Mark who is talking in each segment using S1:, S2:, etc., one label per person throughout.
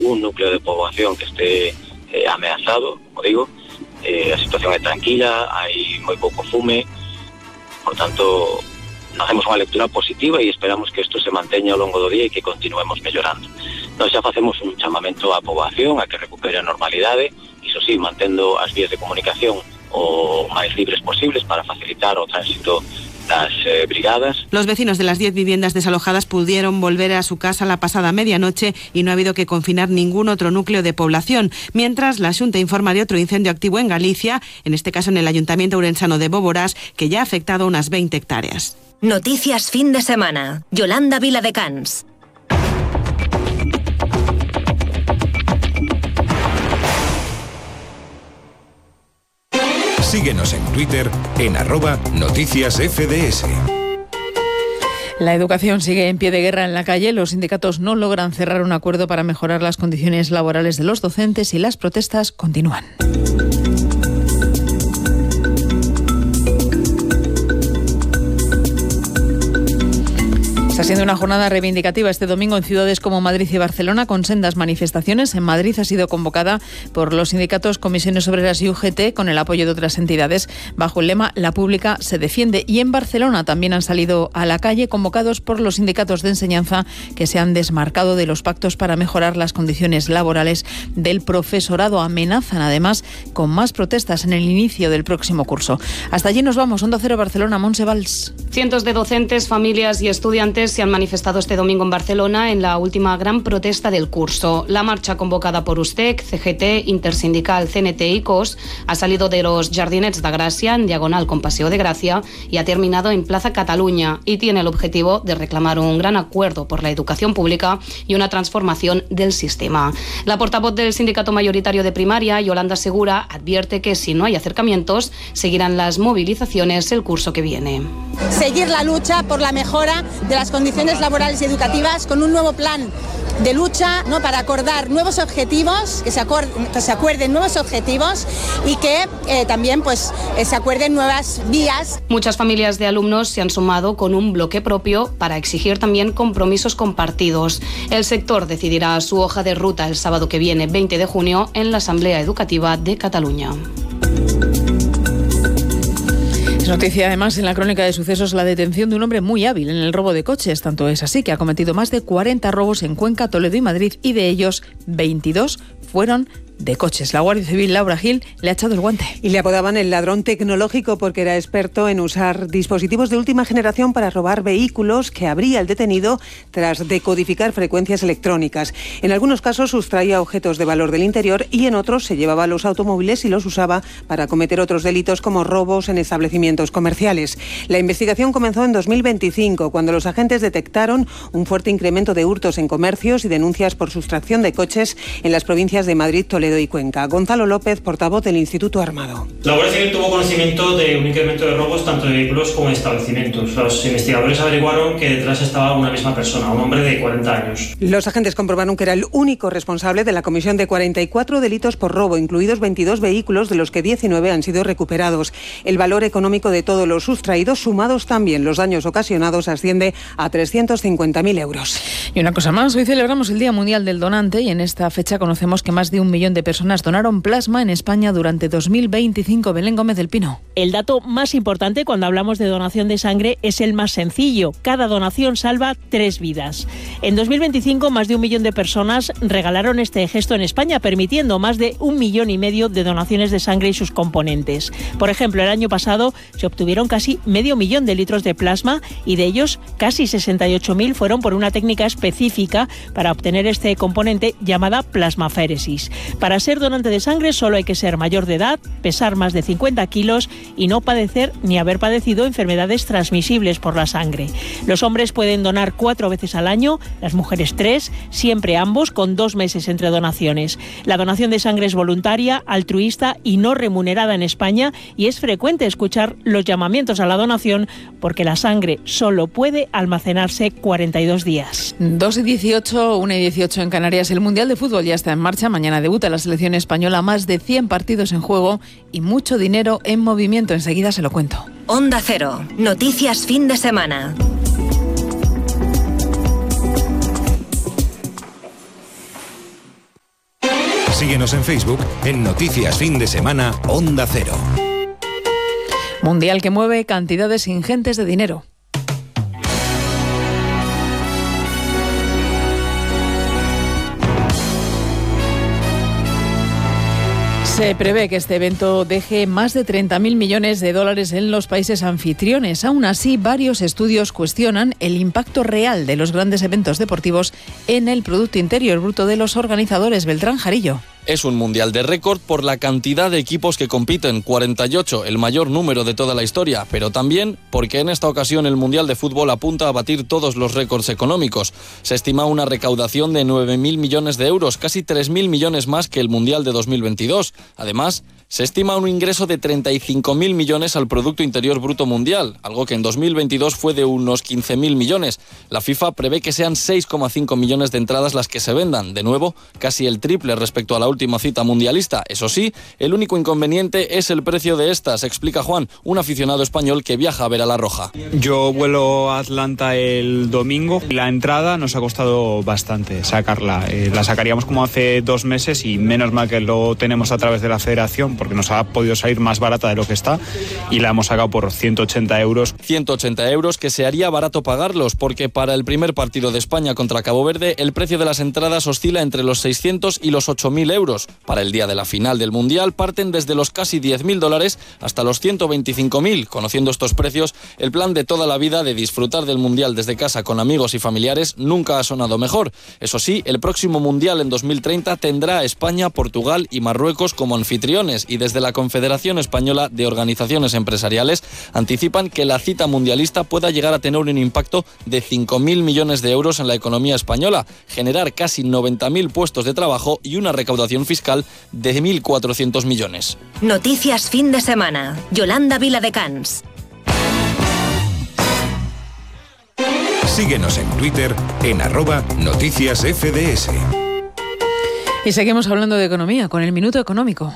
S1: un núcleo de población que esté ameazado, como digo. A situación é tranquila, hai moi pouco fume, por tanto, hacemos unha lectura positiva e esperamos que isto se manteña ao longo do día e que continuemos mellorando. Nós xa facemos un chamamento á poboación a que recupere a normalidade, iso sí, mantendo as vías de comunicación o máis libres posibles para facilitar o tránsito las brigadas.
S2: Los vecinos de las 10 viviendas desalojadas pudieron volver a su casa la pasada medianoche y no ha habido que confinar ningún otro núcleo de población. Mientras, la Xunta informa de otro incendio activo en Galicia, en este caso en el Ayuntamiento ourensano de Boborás, que ya ha afectado unas 20 hectáreas.
S3: Noticias fin de semana. Yolanda Viladecans.
S4: Síguenos en Twitter en @noticiasfds.
S5: La educación sigue en pie de guerra en la calle. Los sindicatos no logran cerrar un acuerdo para mejorar las condiciones laborales de los docentes y las protestas continúan. Está siendo una jornada reivindicativa este domingo en ciudades como Madrid y Barcelona, con sendas manifestaciones. En Madrid ha sido convocada por los sindicatos Comisiones Obreras y UGT, con el apoyo de otras entidades, bajo el lema "La pública se defiende". Y en Barcelona también han salido a la calle, convocados por los sindicatos de enseñanza, que se han desmarcado de los pactos para mejorar las condiciones laborales del profesorado. Amenazan además con más protestas en el inicio del próximo curso. Hasta allí nos vamos. Onda Cero Barcelona, Montse Valls.
S6: Cientos de docentes, familias y estudiantes se han manifestado este domingo en Barcelona en la última gran protesta del curso. La marcha convocada por USTEC, CGT, Intersindical, CNT y COS ha salido de los Jardinets de Gracia, en diagonal con Paseo de Gracia, y ha terminado en Plaza Cataluña, y tiene el objetivo de reclamar un gran acuerdo por la educación pública y una transformación del sistema. La portavoz del sindicato mayoritario de primaria, Yolanda Segura, advierte que si no hay acercamientos, seguirán las movilizaciones el curso que viene.
S7: Seguir la lucha por la mejora de las condiciones laborales y educativas, con un nuevo plan de lucha, ¿no?, para acordar nuevos objetivos, que se acuerden nuevos objetivos y que también se acuerden nuevas vías.
S6: Muchas familias de alumnos se han sumado con un bloque propio para exigir también compromisos compartidos. El sector decidirá su hoja de ruta el sábado que viene, 20 de junio, en la Asamblea Educativa de Cataluña.
S5: Es noticia además en la crónica de sucesos la detención de un hombre muy hábil en el robo de coches. Tanto es así que ha cometido más de 40 robos en Cuenca, Toledo y Madrid, y de ellos 22 fueron de coches. La Guardia Civil, Laura Gil, le ha echado el guante.
S8: Y le apodaban el ladrón tecnológico porque era experto en usar dispositivos de última generación para robar vehículos que abría el detenido tras decodificar frecuencias electrónicas. En algunos casos sustraía objetos de valor del interior y en otros se llevaba los automóviles y los usaba para cometer otros delitos como robos en establecimientos comerciales. La investigación comenzó en 2025, cuando los agentes detectaron un fuerte incremento de hurtos en comercios y denuncias por sustracción de coches en las provincias de Madrid, Toledo y Cuenca. Gonzalo López, portavoz del Instituto Armado.
S9: La Guardia Civil tuvo conocimiento de un incremento de robos tanto de vehículos como de establecimientos. Los investigadores averiguaron que detrás estaba una misma persona, un hombre de 40 años.
S8: Los agentes comprobaron que era el único responsable de la comisión de 44 delitos por robo, incluidos 22 vehículos, de los que 19 han sido recuperados. El valor económico de todos los sustraídos, sumados también los daños ocasionados, asciende a 350.000 euros.
S5: Y una cosa más, hoy celebramos el Día Mundial del Donante y en esta fecha conocemos que más de 1 millón de personas donaron plasma en España durante 2025. Belén Gómez del Pino.
S10: El dato más importante cuando hablamos de donación de sangre es el más sencillo. Cada donación salva 3 vidas. En 2025, más de 1 millón de personas regalaron este gesto en España, permitiendo más de 1,5 millones de donaciones de sangre y sus componentes. Por ejemplo, el año pasado se obtuvieron casi 500.000 de litros de plasma y de ellos casi 68.000 fueron por una técnica específica para obtener este componente llamada plasmaféresis. Para ser donante de sangre solo hay que ser mayor de edad, pesar más de 50 kilos y no padecer ni haber padecido enfermedades transmisibles por la sangre. Los hombres pueden donar 4 veces al año, las mujeres 3, siempre ambos con 2 meses entre donaciones. La donación de sangre es voluntaria, altruista y no remunerada en España, y es frecuente escuchar los llamamientos a la donación porque la sangre solo puede almacenarse 42 días.
S5: 2:18, 1:18 en Canarias. El Mundial de Fútbol ya está en marcha. Mañana debuta la selección española, más de 100 partidos en juego y mucho dinero en movimiento. Enseguida se lo cuento.
S3: Onda Cero, noticias fin de semana.
S4: Síguenos en Facebook en Noticias Fin de Semana Onda Cero.
S5: Mundial que mueve cantidades ingentes de dinero. Se prevé que este evento deje más de 30.000 millones de dólares en los países anfitriones. Aún así, varios estudios cuestionan el impacto real de los grandes eventos deportivos en el Producto Interior Bruto de los organizadores. Beltrán Jarillo.
S11: Es un mundial de récord por la cantidad de equipos que compiten, 48, el mayor número de toda la historia, pero también porque en esta ocasión el mundial de fútbol apunta a batir todos los récords económicos. Se estima una recaudación de 9.000 millones de euros, casi 3.000 millones más que el mundial de 2022. Además, se estima un ingreso de 35.000 millones al Producto Interior Bruto Mundial, algo que en 2022 fue de unos 15.000 millones. La FIFA prevé que sean 6,5 millones de entradas las que se vendan, de nuevo, casi el triple respecto a la última cita mundialista. Eso sí, el único inconveniente es el precio de estas, explica Juan, un aficionado español que viaja a ver a la Roja.
S12: Yo vuelo a Atlanta el domingo. La entrada nos ha costado bastante sacarla. La sacaríamos como hace 2 meses y menos mal que lo tenemos a través de la federación, porque nos ha podido salir más barata de lo que está y la hemos sacado por 180 euros.
S11: 180 euros que se haría barato pagarlos, porque para el primer partido de España contra Cabo Verde el precio de las entradas oscila entre los 600 y los 8.000 euros. Para el día de la final del Mundial parten desde los casi 10.000 dólares hasta los 125.000. Conociendo estos precios, el plan de toda la vida de disfrutar del Mundial desde casa con amigos y familiares nunca ha sonado mejor. Eso sí, el próximo Mundial en 2030 tendrá a España, Portugal y Marruecos como anfitriones, y desde la Confederación Española de Organizaciones Empresariales anticipan que la cita mundialista pueda llegar a tener un impacto de 5.000 millones de euros en la economía española, generar casi 90.000 puestos de trabajo y una recaudación fiscal de 1.400 millones.
S3: Noticias Fin de Semana. Yolanda Viladecans.
S4: Síguenos en Twitter en @noticiasfds.
S5: Y seguimos hablando de economía con el Minuto Económico.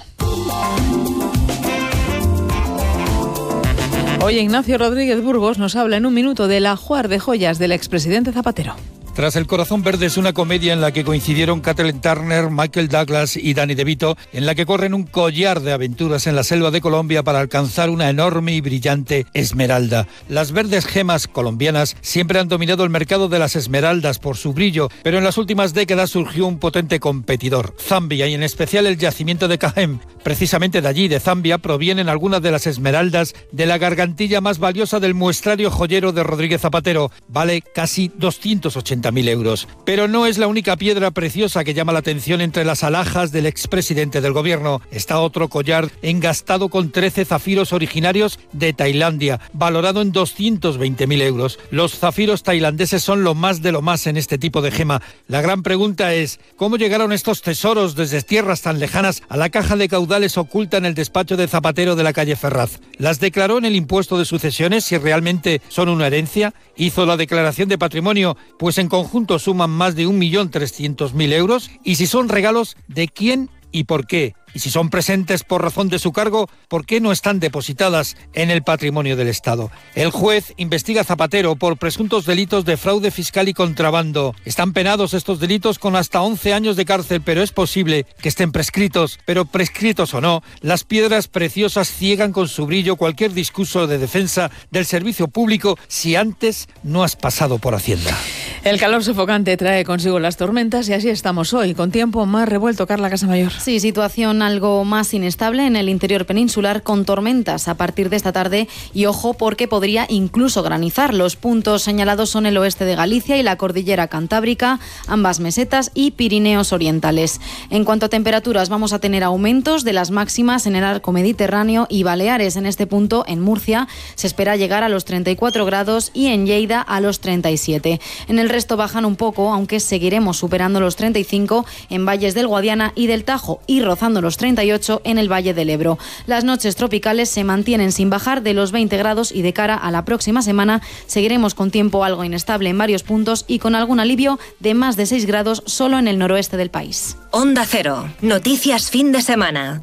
S5: Hoy Ignacio Rodríguez Burgos nos habla en un minuto del ajuar de joyas del expresidente Zapatero.
S13: Tras El Corazón Verde es una comedia en la que coincidieron Kathleen Turner, Michael Douglas y Danny DeVito, en la que corren un collar de aventuras en la selva de Colombia para alcanzar una enorme y brillante esmeralda. Las verdes gemas colombianas siempre han dominado el mercado de las esmeraldas por su brillo, pero en las últimas décadas surgió un potente competidor, Zambia, y en especial el yacimiento de Cajem. Precisamente de allí, de Zambia, provienen algunas de las esmeraldas de la gargantilla más valiosa del muestrario joyero de Rodríguez Zapatero. Vale casi 280.000 euros. Pero no es la única piedra preciosa que llama la atención entre las alhajas del expresidente del gobierno. Está otro collar engastado con 13 zafiros originarios de Tailandia, valorado en 220.000 euros. Los zafiros tailandeses son lo más de lo más en este tipo de gema. La gran pregunta es, ¿cómo llegaron estos tesoros desde tierras tan lejanas a la caja de caudales oculta en el despacho de Zapatero de la calle Ferraz? ¿Las declaró en el impuesto de sucesiones si realmente son una herencia? ¿Hizo la declaración de patrimonio? Pues en conjunto suman más de 1.300.000 euros. ¿Y si son regalos, de quién y por qué? Y si son presentes por razón de su cargo, ¿por qué no están depositadas en el patrimonio del Estado? El juez investiga a Zapatero por presuntos delitos de fraude fiscal y contrabando. Están penados estos delitos con hasta 11 años de cárcel, pero es posible que estén prescritos. Pero prescritos o no, las piedras preciosas ciegan con su brillo cualquier discurso de defensa del servicio público si antes no has pasado por Hacienda.
S5: El calor sofocante trae consigo las tormentas y así estamos hoy, con tiempo más revuelto. Carla Casamayor.
S6: Sí, situación algo más inestable en el interior peninsular, con tormentas a partir de esta tarde y ojo porque podría incluso granizar. Los puntos señalados son el oeste de Galicia y la cordillera cantábrica, ambas mesetas y Pirineos orientales. En cuanto a temperaturas, vamos a tener aumentos de las máximas en el arco mediterráneo y Baleares. En este punto, en Murcia, se espera llegar a los 34 grados y en Lleida a los 37. En el resto bajan un poco, aunque seguiremos superando los 35 en valles del Guadiana y del Tajo y rozando los 38 en el Valle del Ebro. Las noches tropicales se mantienen sin bajar de los 20 grados y de cara a la próxima semana seguiremos con tiempo algo inestable en varios puntos y con algún alivio de más de 6 grados solo en el noroeste del país.
S3: Onda Cero. Noticias Fin de Semana.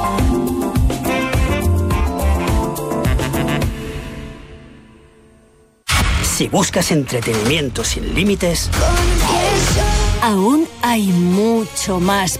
S14: Si buscas entretenimiento sin límites, aún hay mucho más